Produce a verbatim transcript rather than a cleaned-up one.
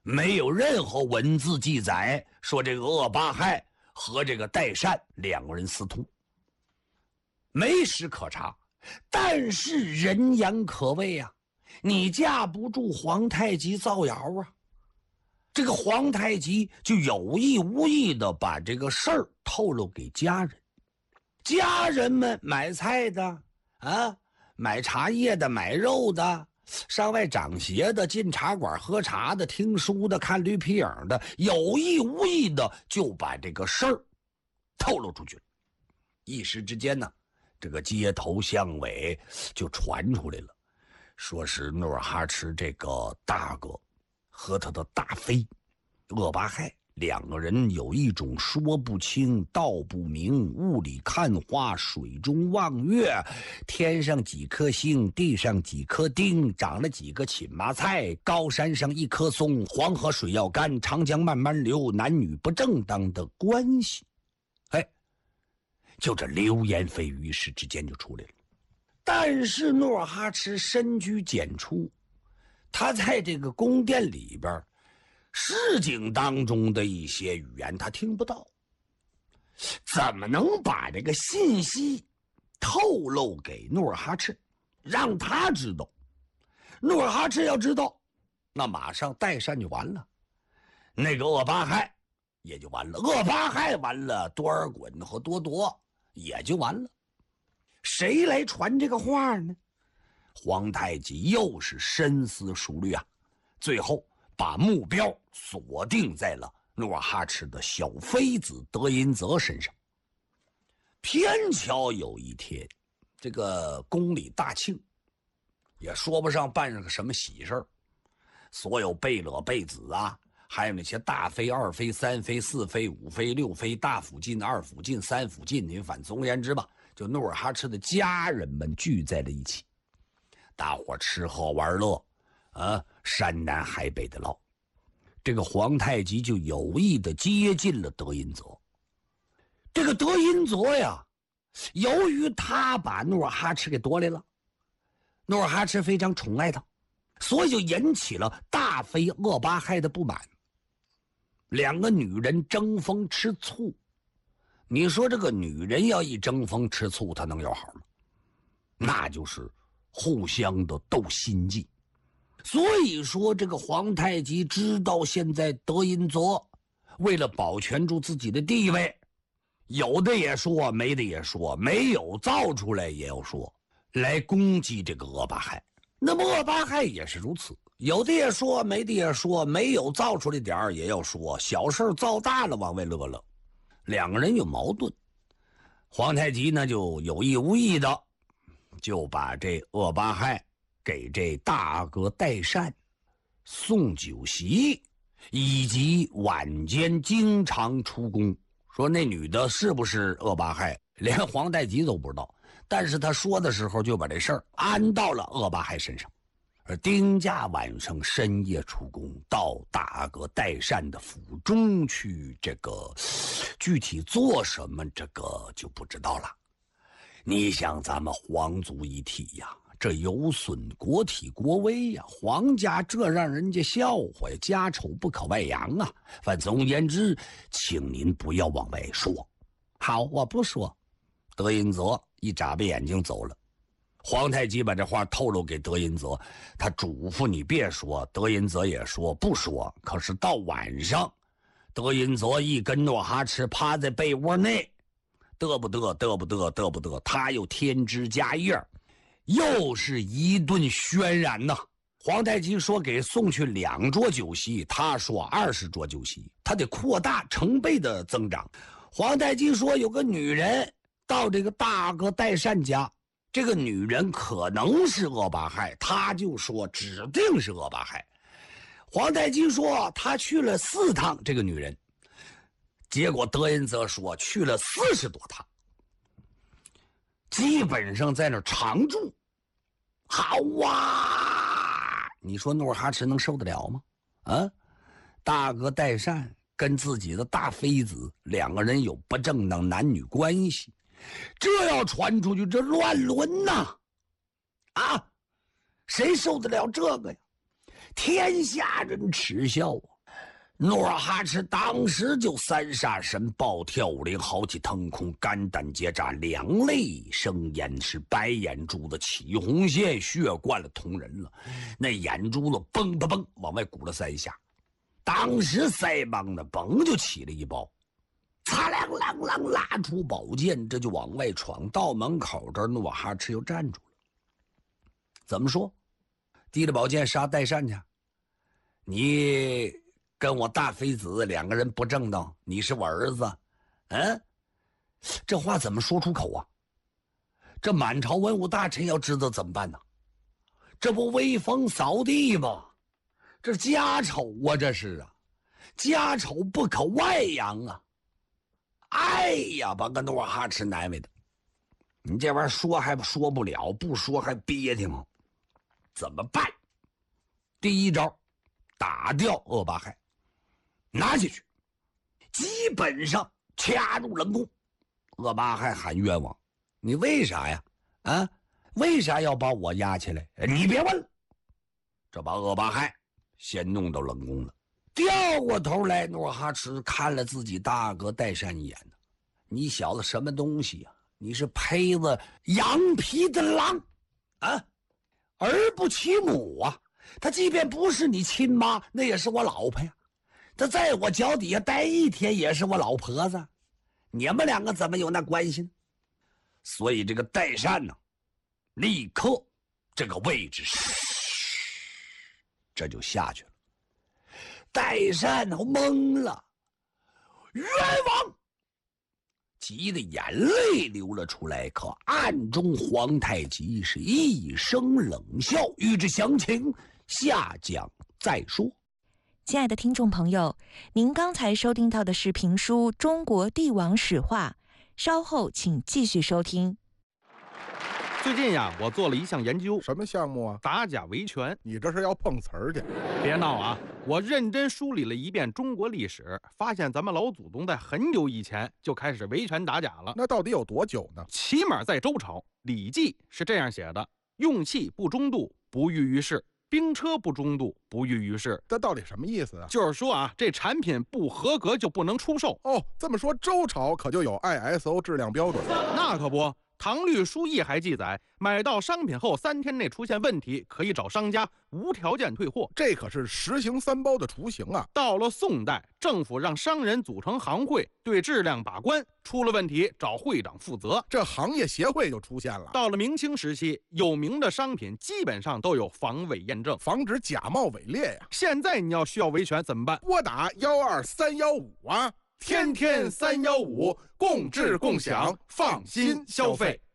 没有任何文字记载说这个鄂巴亥和这个代善两个人私通，没史可查。但是人言可畏啊，你架不住皇太极造谣啊。这个皇太极就有意无意的把这个事儿透露给家人，家人们买菜的啊，买茶叶的，买肉的，上外长鞋的，进茶馆喝茶的，听书的，看绿皮影的，有意无意的就把这个事儿透露出去了。一时之间呢，这个街头巷尾就传出来了，说是努尔哈赤这个大哥和他的大妃鄂巴亥两个人有一种说不清道不明，雾里看花，水中望月，天上几颗星，地上几颗丁，长了几个芹麻菜，高山上一棵松，黄河水要干，长江慢慢流，男女不正当的关系。哎，就这流言蜚语一时之间就出来了。但是努尔哈赤深居简出，他在这个宫殿里边市井当中的一些语言他听不到，怎么能把这个信息透露给努尔哈赤，让他知道？努尔哈赤要知道，那马上代善就完了，那个鄂巴亥也就完了，鄂巴亥完了，多尔衮和多铎也就完了。谁来传这个话呢？皇太极又是深思熟虑啊，最后把目标锁定在了努尔哈赤的小妃子德音泽身上。偏巧有一天，这个宫里大庆，也说不上办上个什么喜事儿，所有贝勒贝子啊，还有那些大妃、二妃、三妃、四妃、五妃、六妃、大府进、二府进、三府进，您反总而言之吧，就努尔哈赤的家人们聚在了一起，大伙吃喝玩乐啊，山南海北的唠。这个皇太极就有意的接近了德音泽。这个德音泽呀，由于他把努尔哈赤给夺来了，努尔哈赤非常宠爱他，所以就引起了大妃鄂巴亥的不满。两个女人争风吃醋，你说这个女人要一争风吃醋，她能有好吗？那就是互相的斗心计。所以说这个皇太极知道现在德音泽为了保全住自己的地位，有的也说，没的也说，没有造出来也要说，来攻击这个鄂巴亥。那么鄂巴亥也是如此，有的也说，没的也说，没有造出来点儿也要说，小事造大了往外乐乐。两个人有矛盾，皇太极呢就有意无意的就把这鄂巴亥给这大哥代善送酒席，以及晚间经常出宫。说那女的是不是鄂巴亥，连皇太极都不知道，但是他说的时候就把这事儿安到了鄂巴亥身上。而丁家晚上深夜出宫，到大哥代善的府中去，这个具体做什么，这个就不知道了。你想咱们皇族一体呀，这有损国体国威呀，皇家这让人家笑话呀，家丑不可外扬啊。反总而言之，请您不要往外说。好，我不说。德音泽一眨巴眼睛走了。皇太极把这话透露给德音泽，他嘱咐你别说，德音泽也说不说。可是到晚上，德音泽一跟努尔哈赤趴在被窝内，嘚不嘚嘚不嘚嘚不嘚，他又添枝加叶，又是一顿渲染呐。皇太极说给送去两桌酒席，他说二十桌酒席，他得扩大成倍的增长。皇太极说有个女人到这个大哥代善家，这个女人可能是鄂巴亥，他就说指定是鄂巴亥。皇太极说他去了四趟这个女人，结果德音泽说去了四十多趟，基本上在那常住。好啊，你说努尔哈赤能受得了吗？啊，大哥代善跟自己的大妃子两个人有不正当男女关系，这要传出去，这乱伦呐！啊，谁受得了这个呀？天下人耻笑啊！ 努尔哈赤当时就三杀神暴跳五灵，豪气腾空，肝胆结扎，两泪生烟，是白眼珠子起红线，血灌了同人了。那眼珠子嘣嘣嘣往外鼓了三下，当时腮帮子嘣就起了一包，擦啷啷啷拉出宝剑，这就往外闯。到门口这儿，努尔哈赤又站住了。怎么说？提着宝剑杀代善去？你跟我大妃子两个人不正当，你是我儿子，嗯，这话怎么说出口啊？这满朝文武大臣要知道怎么办呢？这不威风扫地吗？这家丑啊，这是啊，家丑不可外扬啊！哎呀，把个努尔哈赤难为的，你这玩意儿说还说不了，不说还憋挺吗？怎么办？第一招，打掉恶八害。拿下去，基本上掐入冷宫。恶八害喊冤枉，你为啥呀？啊，为啥要把我押起来？你别问了。这把恶八害先弄到冷宫了。掉过头来，努尔哈赤看了自己大哥代善一眼呢。你小子什么东西呀、啊？你是胚子羊皮的狼啊，儿不其母啊！他即便不是你亲妈，那也是我老婆呀。他在我脚底下待一天也是我老婆子，你们两个怎么有那关系呢？所以这个代善呢，立刻这个位置这就下去了。代善懵了，冤枉，急得眼泪流了出来。可暗中皇太极是一声冷笑。欲知详情，下讲再说。 亲爱的听众朋友，您刚才收听到的是评书《中国帝王史话》，稍后请继续收听。 最近呀，我做了一项研究。 什么项目啊？ 打假维权。 你这是要碰瓷儿去？ 别闹啊！我认真梳理了一遍中国历史，发现咱们老祖宗在很久以前就开始维权打假了。 那到底有多久呢？ 起码在周朝，《礼记》是这样写的：用器不中度，不欲于世；兵车不中度，不欲于世。 这到底什么意思啊？ 就是说啊，这产品不合格就不能出售。 哦，这么说周朝可就有 I S O 质量标准。 那可不。唐律疏议还记载，买到商品后三天内出现问题，可以找商家无条件退货。 这可是实行三包的雏形啊！ 到了宋代，政府让商人组成行会，对质量把关，出了问题找会长负责。 这行业协会就出现了。 到了明清时期，有名的商品基本上都有防伪验证， 防止假冒伪劣呀。 现在你要需要维权怎么办？ 拨打幺二三幺五啊！天天三幺五，共治共享，放心消费。